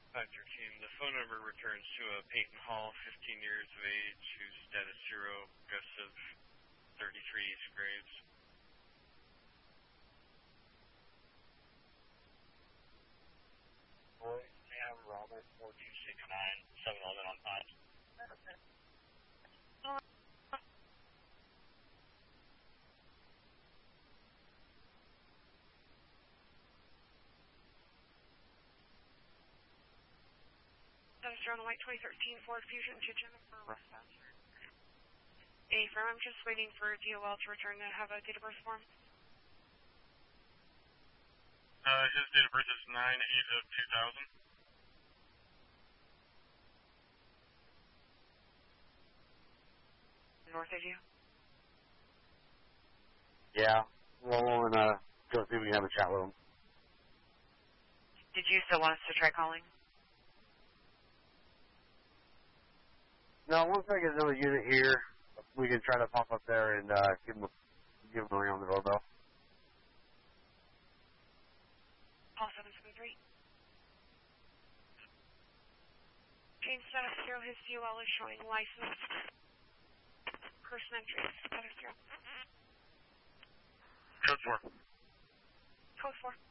513, the phone number returns to a Peyton Hall, 15 years of age, who's status 0, aggressive, 33 East Graves. Boy, Sam Robert 4269, 711 on 5. Status 0 on the white 2013 Ford Fusion to Jennifer Russell. Affirm, I'm just waiting for DOL to return to have a date of birth form. His date of birth is 9/8 of 2000. North of you? Yeah, well, we'll go see if we can have a chat with him. Did you still want us to try calling? No, once I get another unit here, we can try to pop up there and give him a ring on the doorbell. Call 773. Change status 0, his COL is showing license. Person entry, status 0. Code 4. Code 4.